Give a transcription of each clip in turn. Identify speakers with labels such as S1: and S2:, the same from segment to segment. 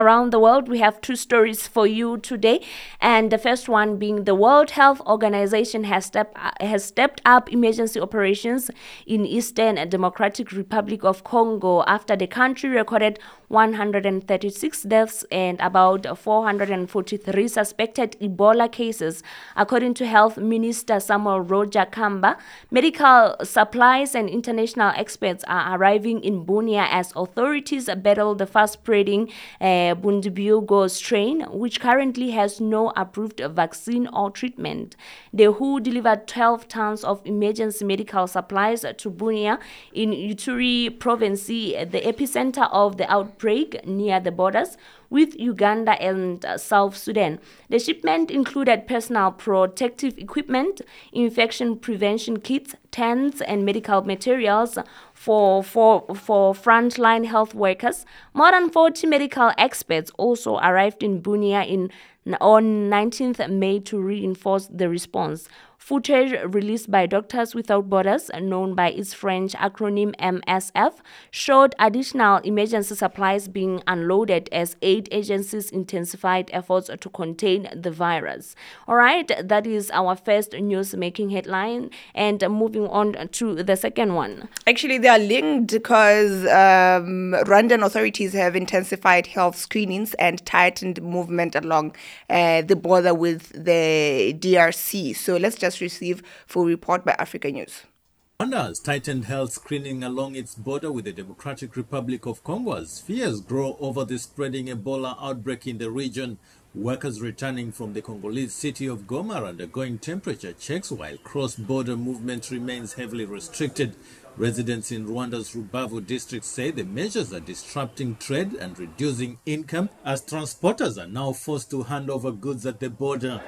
S1: around the world. We have two stories for you today, and the first one being the World Health Organization has stepped up emergency operations in Eastern Democratic Republic of Congo after the country recorded 136 deaths and about 443 suspected Ebola cases, according to Health Minister Samuel Roger Kamba. Medical supplies and international experts are arriving in Bunia as authorities battle the fast-spreading Bundibugyo strain, which currently has no approved vaccine or treatment. The WHO delivered 12 tons of emergency medical supplies to Bunia in Ituri province, the epicenter of the outbreak near the borders with Uganda and South Sudan. The shipment included personal protective equipment, infection prevention kits, tents, and medical materials for frontline health workers. More than 40 medical experts also arrived in Bunia on 19th May to reinforce the response. Footage released by Doctors Without Borders, known by its French acronym MSF, showed additional emergency supplies being unloaded as aid agencies intensified efforts to contain the virus. All right, that is our first news-making headline, and moving on to the second one.
S2: Actually, they are linked because Rwandan authorities have intensified health screenings and tightened movement along the border with the DRC. So let's just receive full report by Africa News.
S3: Rwanda has tightened health screening along its border with the Democratic Republic of Congo as fears grow over the spreading Ebola outbreak in the region. Workers returning from the Congolese city of Goma are undergoing temperature checks while cross-border movement remains heavily restricted. Residents in Rwanda's Rubavu district say the measures are disrupting trade and reducing income as transporters are now forced to hand over goods at the border.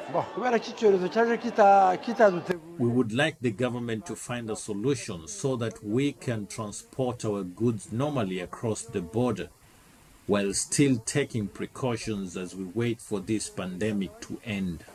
S3: We would like the government to find a solution so that we can transport our goods normally across the border while still taking precautions as we wait for this pandemic to end.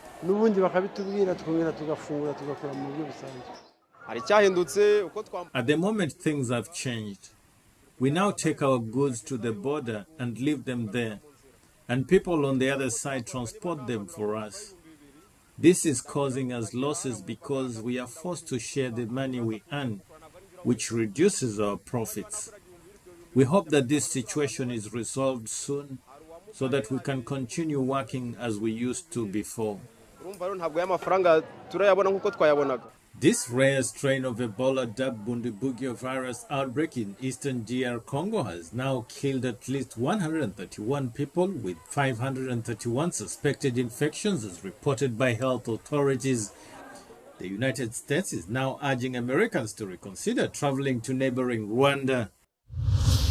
S3: At the moment, things have changed. We now take our goods to the border and leave them there, and people on the other side transport them for us. This is causing us losses because we are forced to share the money we earn, which reduces our profits. We hope that this situation is resolved soon so that we can continue working as we used to before. This rare strain of Ebola dubbed Bundibugyo virus outbreak in eastern DR Congo has now killed at least 131 people, with 531 suspected infections as reported by health authorities. The United States is now urging Americans to reconsider traveling to neighboring Rwanda.